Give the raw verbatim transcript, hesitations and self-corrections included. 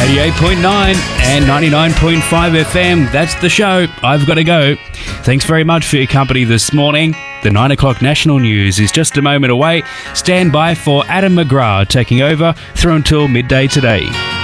eighty-eight point nine and ninety-nine point five F M. That's the show. I've got to go. Thanks very much for your company this morning. The nine o'clock national news is just a moment away. Stand by for Adam McGrath taking over through until midday today.